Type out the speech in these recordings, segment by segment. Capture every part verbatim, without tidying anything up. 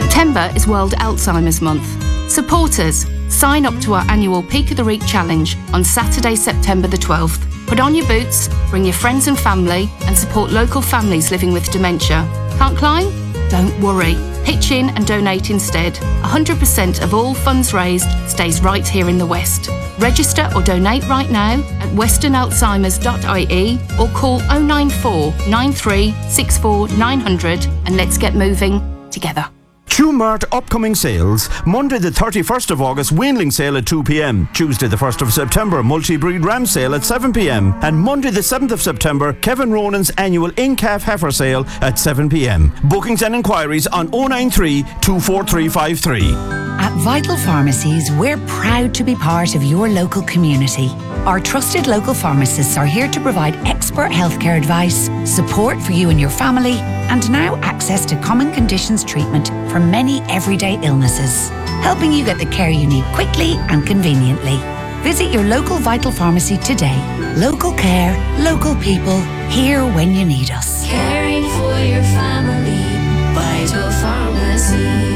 September is World Alzheimer's Month. Support us. Sign up to our annual Peak of the Week challenge on Saturday, September the twelfth. Put on your boots, bring your friends and family, and support local families living with dementia. Can't climb? Don't worry. Pitch in and donate instead. one hundred percent of all funds raised stays right here in the West. Register or donate right now at western alzheimers dot I E or call oh nine four, nine three six four, nine hundred and let's get moving together. Q-Mart upcoming sales. Monday the thirty-first of August, weanling sale at two p.m. Tuesday the first of September, multi-breed ram sale at seven p.m. And Monday the seventh of September, Kevin Ronan's annual in-calf heifer sale at seven p.m. Bookings and inquiries on oh nine three, two four three five three. At Vital Pharmacies, we're proud to be part of your local community. Our trusted local pharmacists are here to provide expert healthcare advice, support for you and your family, and now access to common conditions treatment for many everyday illnesses, helping you get the care you need quickly and conveniently. Visit your local Vital Pharmacy today. Local care, local people, here when you need us. Caring for your family, Vital Pharmacies.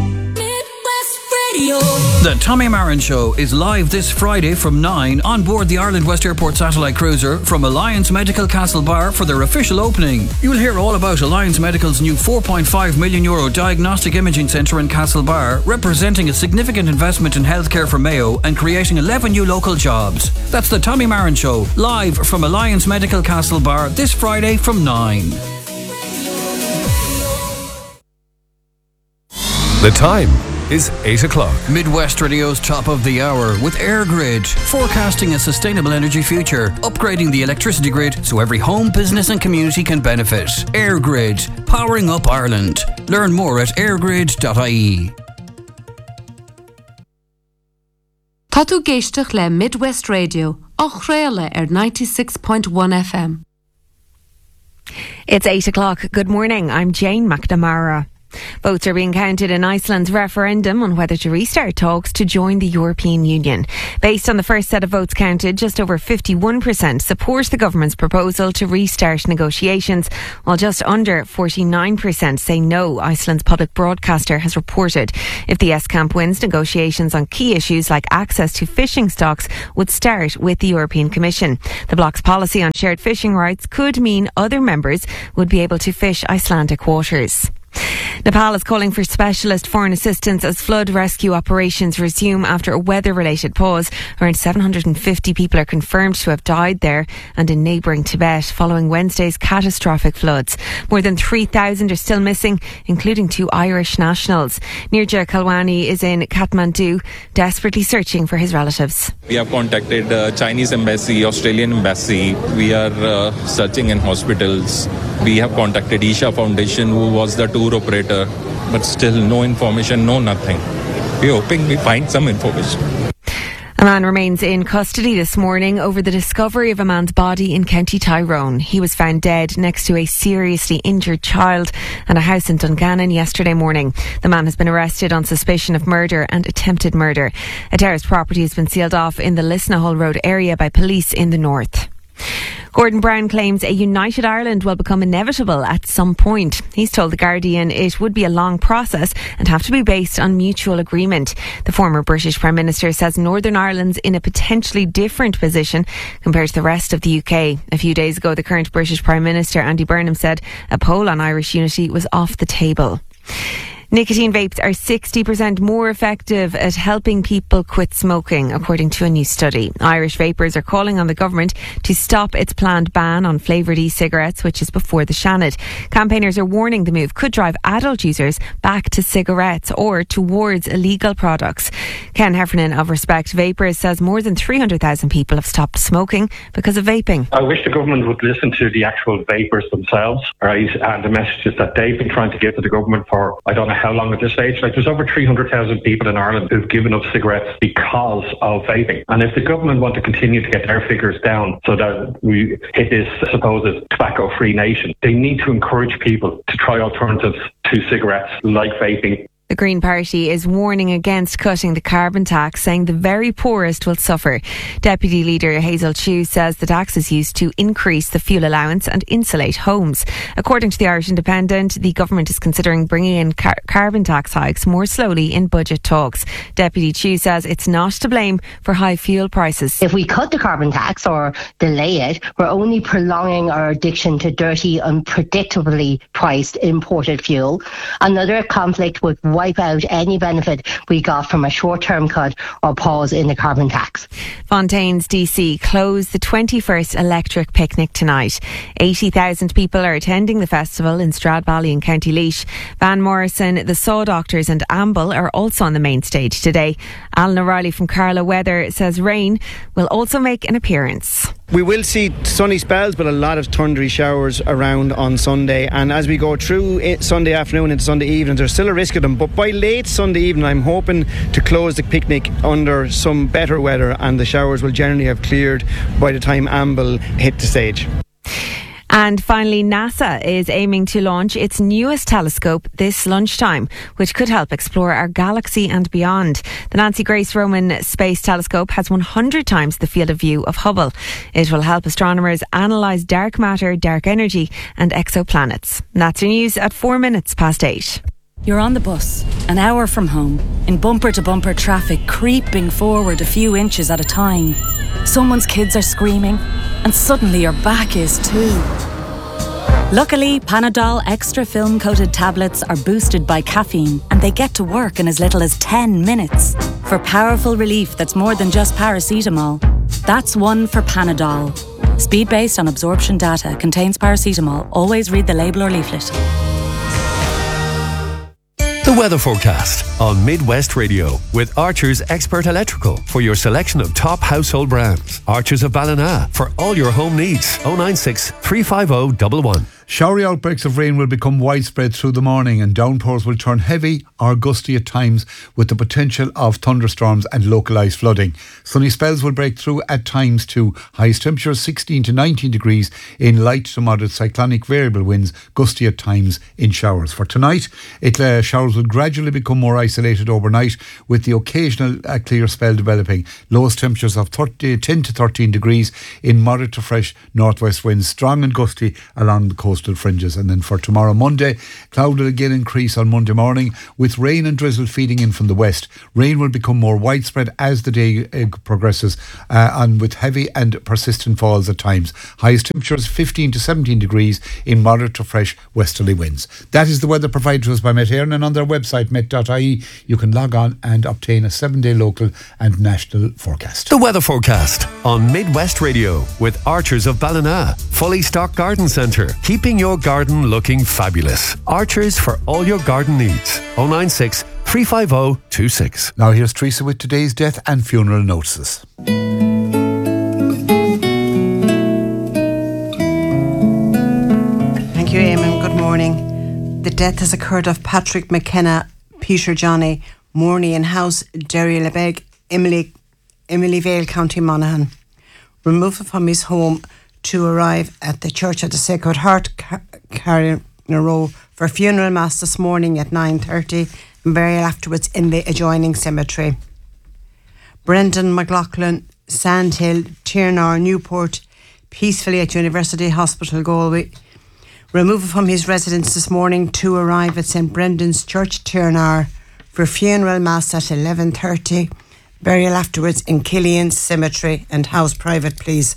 The Tommy Marin Show is live this Friday from nine on board the Ireland West Airport satellite cruiser from Alliance Medical Castlebar for their official opening. You'll hear all about Alliance Medical's new four point five million euro diagnostic imaging centre in Castlebar, representing a significant investment in healthcare for Mayo and creating eleven new local jobs. That's the Tommy Marin Show, live from Alliance Medical Castlebar this Friday from nine. The time is eight o'clock. Midwest Radio's top of the hour with EirGrid, forecasting a sustainable energy future, upgrading the electricity grid so every home, business and community can benefit. EirGrid, powering up Ireland. Learn more at airgrid dot I E. Tá tú géisteach le Midwest Radio, ach réile ar ninety-six point one F M. It's eight o'clock. Good morning. I'm Jane McNamara. Votes are being counted in Iceland's referendum on whether to restart talks to join the European Union. Based on the first set of votes counted, just over fifty-one percent support the government's proposal to restart negotiations, while just under forty-nine percent say no, Iceland's public broadcaster has reported. If the S-Camp wins, negotiations on key issues like access to fishing stocks would start with the European Commission. The bloc's policy on shared fishing rights could mean other members would be able to fish Icelandic waters. Nepal is calling for specialist foreign assistance as flood rescue operations resume after a weather-related pause. Around seven hundred fifty people are confirmed to have died there and in neighbouring Tibet following Wednesday's catastrophic floods. More than three thousand are still missing, including two Irish nationals. Nirja Kalwani is in Kathmandu, desperately searching for his relatives. We have contacted the Chinese embassy, Australian embassy. We are uh, searching in hospitals. We have contacted Isha Foundation, who was the tour operator, but still no information, no nothing. We're hoping we find some information. A man remains in custody this morning over the discovery of a man's body in County Tyrone. He was found dead next to a seriously injured child at a house in Dungannon yesterday morning. The man has been arrested on suspicion of murder and attempted murder. A terraced property has been sealed off in the Lisnahull Road area by police in the north. Gordon Brown claims a united Ireland will become inevitable at some point. He's told The Guardian it would be a long process and have to be based on mutual agreement. The former British Prime Minister says Northern Ireland's in a potentially different position compared to the rest of the U K. A few days ago, the current British Prime Minister Andy Burnham said a poll on Irish unity was off the table. Nicotine vapes are sixty percent more effective at helping people quit smoking, according to a new study. Irish vapers are calling on the government to stop its planned ban on flavoured e-cigarettes, which is before the Seanad. Campaigners are warning the move could drive adult users back to cigarettes or towards illegal products. Ken Heffernan of Respect Vapers says more than three hundred thousand people have stopped smoking because of vaping. I wish the government would listen to the actual vapers themselves, right, and the messages that they've been trying to give to the government for, I don't know how long at this stage. Like, there's over three hundred thousand people in Ireland who've given up cigarettes because of vaping. And if the government want to continue to get their figures down so that we hit this supposed tobacco-free nation, they need to encourage people to try alternatives to cigarettes like vaping. The Green Party is warning against cutting the carbon tax, saying the very poorest will suffer. Deputy Leader Hazel Chu says the tax is used to increase the fuel allowance and insulate homes. According to the Irish Independent, the government is considering bringing in car- carbon tax hikes more slowly in budget talks. Deputy Chu says it's not to blame for high fuel prices. If we cut the carbon tax or delay it, we're only prolonging our addiction to dirty, unpredictably priced imported fuel. Another conflict would wipe out any benefit we got from a short-term cut or pause in the carbon tax. Fontaine's D C closed the twenty-first electric picnic tonight. eighty thousand people are attending the festival in Stradbally in County Laois. Van Morrison, the Saw Doctors and Amble are also on the main stage today. Alan O'Reilly from Carlow Weather says rain will also make an appearance. We will see sunny spells, but a lot of thundery showers around on Sunday. And as we go through it, Sunday afternoon into Sunday evening, there's still a risk of them. But by late Sunday evening, I'm hoping to close the picnic under some better weather, and the showers will generally have cleared by the time Amble hit the stage. And finally, NASA is aiming to launch its newest telescope this lunchtime, which could help explore our galaxy and beyond. The Nancy Grace Roman Space Telescope has one hundred times the field of view of Hubble. It will help astronomers analyse dark matter, dark energy and exoplanets. And that's your news at four minutes past eight. You're on the bus, an hour from home, in bumper-to-bumper traffic, creeping forward a few inches at a time. Someone's kids are screaming, and suddenly your back is too. Luckily, Panadol extra film-coated tablets are boosted by caffeine, and they get to work in as little as ten minutes. For powerful relief that's more than just paracetamol. That's one for Panadol. Speed based on absorption data, contains paracetamol. Always read the label or leaflet. The weather forecast on Midwest Radio with Archer's Expert Electrical for your selection of top household brands. Archer's of Ballina for all your home needs. oh nine six, three five oh, one one. Showery outbreaks of rain will become widespread through the morning, and downpours will turn heavy or gusty at times, with the potential of thunderstorms and localised flooding. Sunny spells will break through at times too. Highest temperatures sixteen to nineteen degrees in light to moderate cyclonic variable winds, gusty at times in showers. For tonight, it, uh, showers will gradually become more isolated overnight, with the occasional uh, clear spell developing. Lowest temperatures of thirty, ten to thirteen degrees in moderate to fresh northwest winds, strong and gusty along the coastal fringes. And then for tomorrow, Monday, cloud will again increase on Monday morning, with rain and drizzle feeding in from the west. Rain will become more widespread as the day uh, progresses, uh, and with heavy and persistent falls at times. Highest temperatures fifteen to seventeen degrees in moderate to fresh westerly winds. That is the weather provided to us by Met Éireann, and on their website met dot I E you can log on and obtain a seven-day local and national forecast. The weather forecast on Midwest Radio with Archers of Ballina, fully stocked garden centre, keeping your garden looking fabulous. Archers for all your garden needs. oh nine six, three five oh, two six. Now here's Teresa with today's death and funeral notices. Thank you, Eamon. Good morning. The death has occurred of Patrick McKenna, Peter Johnny, Morney and House, Derry Lebeg, Emily, Emily Vale, County Monaghan. Removal from his home to arrive at the Church of the Sacred Heart, Carrion Row, for funeral mass this morning at nine thirty and burial afterwards in the adjoining cemetery. Brendan McLaughlin, Sandhill, Tiernar, Newport, peacefully at University Hospital, Galway. Removal from his residence this morning to arrive at St Brendan's Church, Tiernar, for funeral mass at eleven thirty. Burial afterwards in Killian Cemetery and house private, please.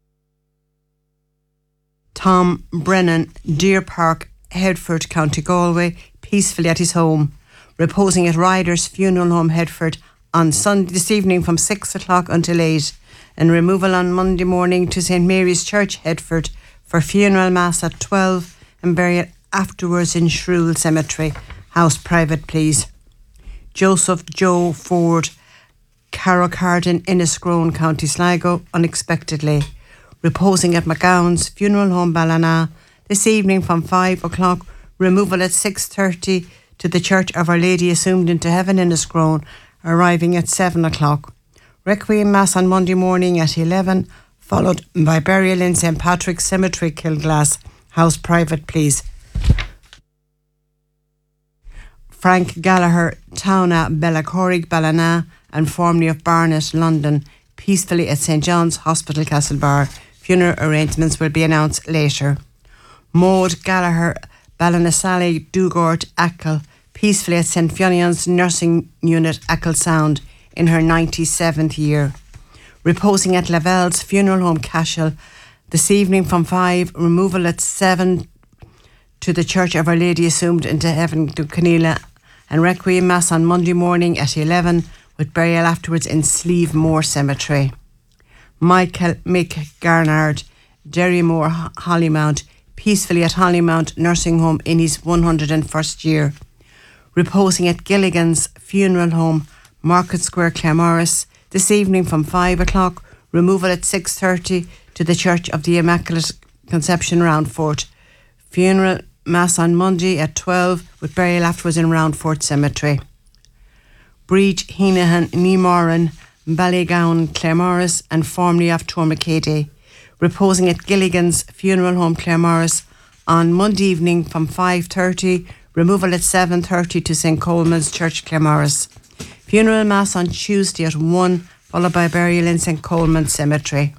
Tom Brennan, Deer Park, Headford, County Galway, peacefully at his home, reposing at Ryder's Funeral Home, Headford, on Sunday this evening from six o'clock until eight, and removal on Monday morning to St Mary's Church, Headford, for funeral mass at twelve and burial afterwards in Shrewell Cemetery, house private, please. Joseph Joe Ford, Carrocarden, Innisgrone, County Sligo, unexpectedly, reposing at McGowan's Funeral Home, Ballina, this evening from five o'clock, removal at six thirty to the Church of Our Lady Assumed into Heaven, Innisgrone, arriving at seven o'clock. Requiem Mass on Monday morning at eleven, followed by burial in St Patrick's Cemetery, Kilglass, house private, please. Frank Gallagher, Towna, Bellacorrig, Ballina, and formerly of Barnet, London, peacefully at St John's Hospital, Castlebar. Funeral arrangements will be announced later. Maud Gallagher, Ballinasally, Dugort, Achill, peacefully at St Fionnual's Nursing Unit, Achill Sound, in her ninety-seventh year. Reposing at Lavelle's Funeral Home, Cashel, this evening from five, removal at seven to the Church of Our Lady Assumed into Heaven, Ducaneela, and Requiem Mass on Monday morning at eleven, with burial afterwards in Slievemore Cemetery. Michael Mick Garnard, Derrymore, Hollymount, peacefully at Hollymount Nursing Home in his one hundred and first year. Reposing at Gilligan's Funeral Home, Market Square, Claremorris, this evening from five o'clock, removal at six thirty to the Church of the Immaculate Conception, Roundfort. Funeral Mass on Monday at twelve, with burial afterwards in Roundfort Cemetery. Breach Heenahan, Nemoran, Ballygowan, Claremorris, and formerly of Tormacady, reposing at Gilligan's Funeral Home, Claremorris, on Monday evening from five thirty, removal at seven thirty to St Coleman's Church, Claremorris. Funeral Mass on Tuesday at one, followed by burial in St Coleman's Cemetery.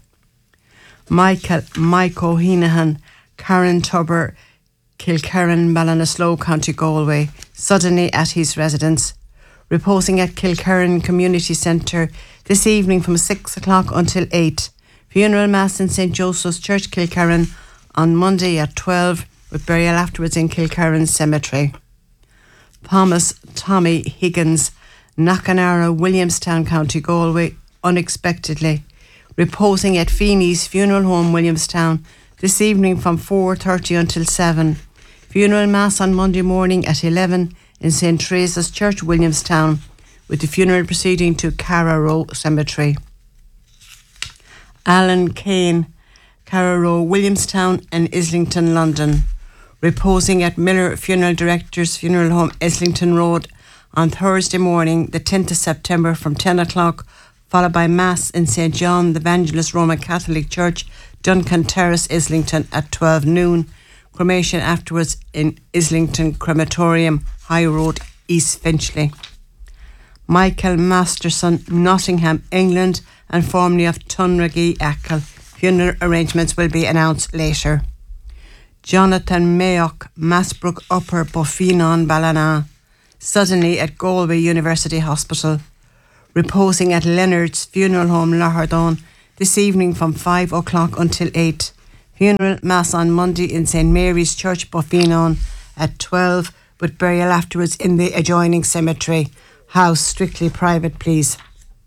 Michael Mike O'Heenahan, Karen Tubber, Kilkerran, Ballinasloe, County Galway, suddenly at his residence. Reposing at Kilkerran Community Centre this evening from six o'clock until eight. Funeral Mass in St Joseph's Church, Kilkerran, on Monday at twelve, with burial afterwards in Kilkerran Cemetery. Thomas Tommy Higgins, Knockanara, Williamstown, County Galway, unexpectedly. Reposing at Feeney's Funeral Home, Williamstown, this evening from four thirty until seven. Funeral Mass on Monday morning at eleven in St Teresa's Church, Williamstown, with the funeral proceeding to Carraroe Cemetery. Alan Kane, Carraroe, Williamstown, and Islington, London. Reposing at Miller Funeral Directors Funeral Home, Islington Road, on Thursday morning, the tenth of September, from ten o'clock, followed by Mass in St John the Evangelist Roman Catholic Church, Duncan Terrace, Islington, at twelve noon. Cremation afterwards in Islington Crematorium, High Road, East Finchley. Michael Masterson, Nottingham, England, and formerly of Tunragee, Achill. Funeral arrangements will be announced later. Jonathan Mayock, Massbrook Upper, Boffinon, Ballina, suddenly at Galway University Hospital. Reposing at Leonard's Funeral Home, Lahardon, this evening from five o'clock until eight. Funeral Mass on Monday in St Mary's Church, Boffinon, at twelve, with burial afterwards in the adjoining cemetery. House strictly private, please.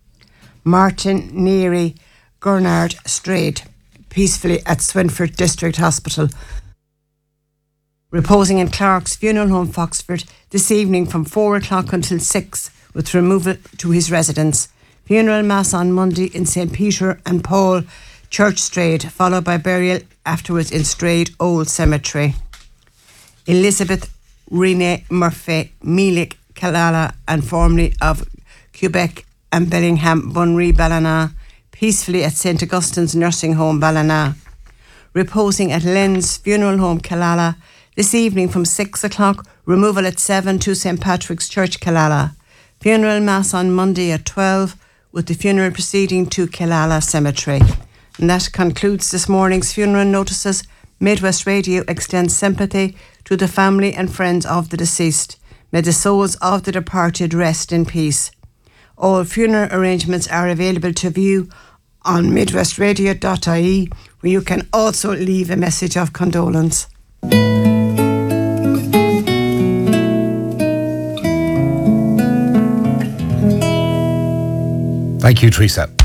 Martin Neary, Gurnard Straight, peacefully at Swinford District Hospital. Reposing in Clark's Funeral Home, Foxford, this evening from four o'clock until six, with removal to his residence. Funeral Mass on Monday in St Peter and Paul Church, Straight, followed by burial afterwards in Straight Old Cemetery. Elizabeth Rene Murphy, Meelick, Killala, and formerly of Quebec and Bellingham, Bunree, Ballina, peacefully at St Augustine's Nursing Home, Ballina. Reposing at Len's Funeral Home, Killala, this evening from six o'clock, removal at seven to St Patrick's Church, Killala. Funeral Mass on Monday at twelve, with the funeral proceeding to Killala Cemetery. And that concludes this morning's funeral notices. Midwest Radio extends sympathy to the family and friends of the deceased. May the souls of the departed rest in peace. All funeral arrangements are available to view on midwest radio dot I E, where you can also leave a message of condolence. Thank you, Teresa.